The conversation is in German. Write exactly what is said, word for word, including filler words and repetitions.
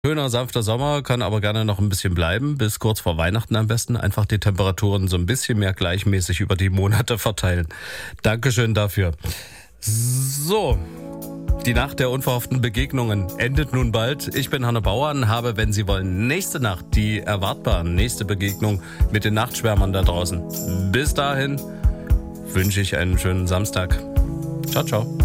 Schöner, sanfter Sommer, kann aber gerne noch ein bisschen bleiben, bis kurz vor Weihnachten am besten. Einfach die Temperaturen so ein bisschen mehr gleichmäßig über die Monate verteilen. Dankeschön dafür. So, die Nacht der unverhofften Begegnungen endet nun bald. Ich bin Hanne Bauern, habe, wenn Sie wollen, nächste Nacht die erwartbare nächste Begegnung mit den Nachtschwärmern da draußen. Bis dahin wünsche ich einen schönen Samstag. Ciao, ciao.